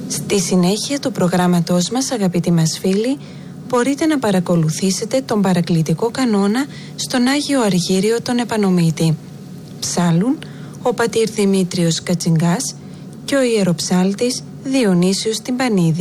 Στη συνέχεια του προγράμματός μας, αγαπητοί μας φίλοι, μπορείτε να παρακολουθήσετε τον παρακλητικό κανόνα στον Άγιο Αργύριο τον Επανομήτη. Ψάλουν ο πατήρ Δημήτριος Κατσιγκάς και ο ιεροψάλτης Διονύσιος Τυμπανίδης.